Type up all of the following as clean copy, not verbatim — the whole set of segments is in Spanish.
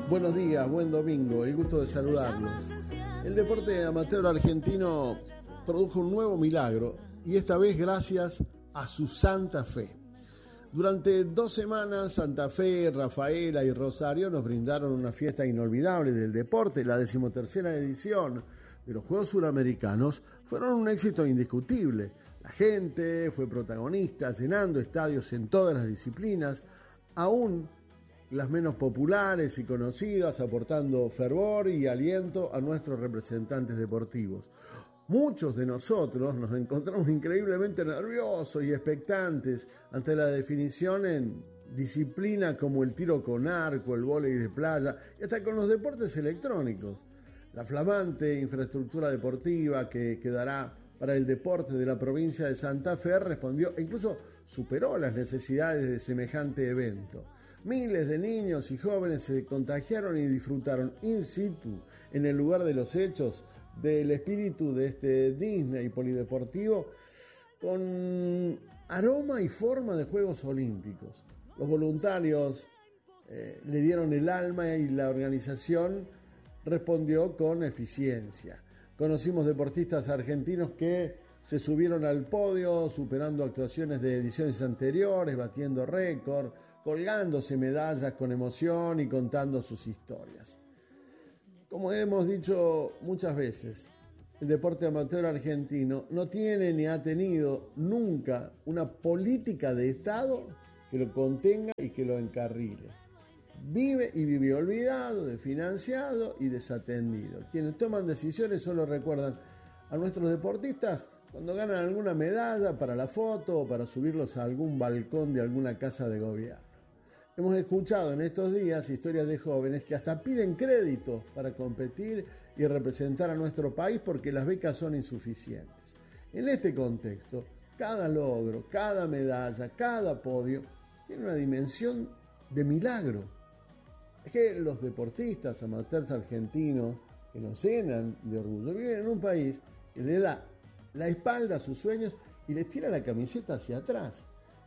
Buenos días, buen domingo, el gusto de saludarlos. El deporte amateur argentino produjo un nuevo milagro y esta vez gracias a su Santa Fe. Durante 2 semanas, Santa Fe, Rafaela y Rosario nos brindaron una fiesta inolvidable del deporte. La 13ª edición de los Juegos Suramericanos fueron un éxito indiscutible. La gente fue protagonista, llenando estadios en todas las disciplinas, aún las menos populares y conocidas, aportando fervor y aliento a nuestros representantes deportivos. Muchos de nosotros nos encontramos increíblemente nerviosos y expectantes ante la definición en disciplinas como el tiro con arco, el vóley de playa y hasta con los deportes electrónicos. La flamante infraestructura deportiva que quedará para el deporte de la provincia de Santa Fe respondió e incluso superó las necesidades de semejante evento. Miles de niños y jóvenes se contagiaron y disfrutaron in situ, en el lugar de los hechos, del espíritu de este Disney polideportivo con aroma y forma de Juegos Olímpicos. Los voluntarios le dieron el alma y la organización respondió con eficiencia. Conocimos deportistas argentinos que se subieron al podio superando actuaciones de ediciones anteriores, batiendo récord, colgándose medallas con emoción y contando sus historias. Como hemos dicho muchas veces, el deporte amateur argentino no tiene ni ha tenido nunca una política de Estado que lo contenga y que lo encarrile. Vive y vive olvidado, desfinanciado y desatendido. Quienes toman decisiones solo recuerdan a nuestros deportistas cuando ganan alguna medalla para la foto o para subirlos a algún balcón de alguna casa de gobierno. Hemos escuchado en estos días historias de jóvenes que hasta piden créditos para competir y representar a nuestro país porque las becas son insuficientes. En este contexto, cada logro, cada medalla, cada podio tiene una dimensión de milagro. Es que los deportistas amateurs argentinos que nos llenan de orgullo viven en un país que le da la espalda a sus sueños y les tira la camiseta hacia atrás.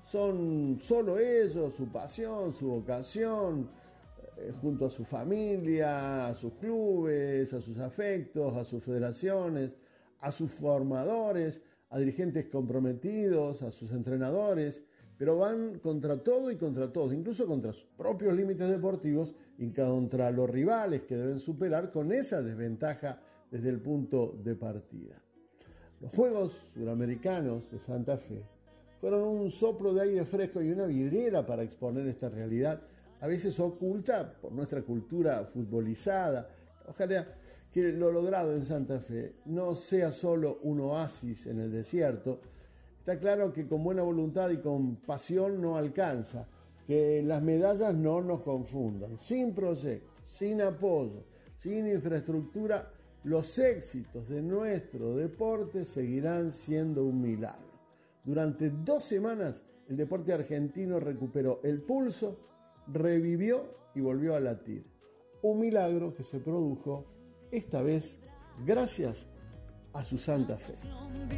Son solo ellos, su pasión, su vocación, junto a su familia, a sus clubes, a sus afectos, a sus federaciones, a sus formadores, a dirigentes comprometidos, a sus entrenadores, pero van contra todo y contra todos, incluso contra sus propios límites deportivos y contra los rivales que deben superar con esa desventaja desde el punto de partida. Los Juegos Suramericanos de Santa Fe fueron un soplo de aire fresco y una vidriera para exponer esta realidad, a veces oculta por nuestra cultura futbolizada. Ojalá que lo logrado en Santa Fe no sea solo un oasis en el desierto. Está claro que con buena voluntad y con pasión no alcanza, que las medallas no nos confundan. Sin proyectos, sin apoyo, sin infraestructura, los éxitos de nuestro deporte seguirán siendo un milagro. Durante 2 semanas el deporte argentino recuperó el pulso, revivió y volvió a latir. Un milagro que se produjo esta vez gracias a su Santa Fe.